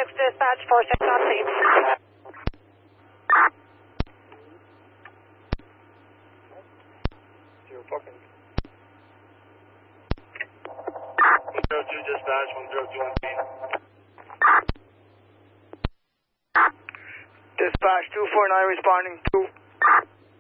dispatch, 46 on scene. Zero fucking. 102 dispatch, 102 on scene. Dispatch 249 responding.